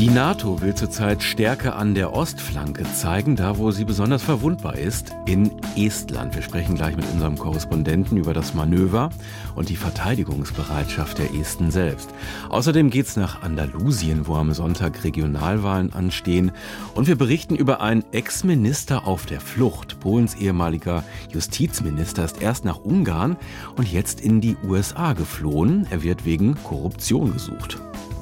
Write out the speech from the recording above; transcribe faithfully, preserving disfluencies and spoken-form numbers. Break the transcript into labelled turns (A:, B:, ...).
A: Die NATO will zurzeit Stärke an der Ostflanke zeigen, da wo sie besonders verwundbar ist, in Estland. Wir sprechen gleich mit unserem Korrespondenten über das Manöver und die Verteidigungsbereitschaft der Esten selbst. Außerdem geht's nach Andalusien, wo am Sonntag Regionalwahlen anstehen. Und wir berichten über einen Ex-Minister auf der Flucht. Polens ehemaliger Justizminister ist erst nach Ungarn und jetzt in die U S A geflohen. Er wird wegen Korruption gesucht.